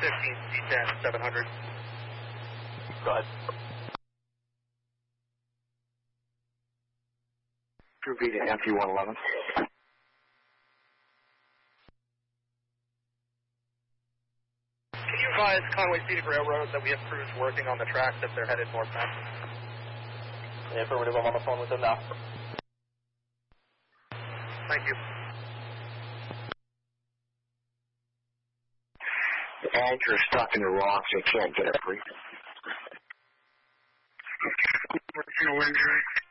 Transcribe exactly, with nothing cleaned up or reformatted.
fifteen C ten seven hundred. Go ahead. Crew B to M P one eleven. Can you advise Conway Scenic Railroad that we have crews working on the tracks if they're headed northbound? Yeah, affirmative, I'm on the phone with them now. Thank you. The anchor is stuck in the rocks. They can't get it free. No injury.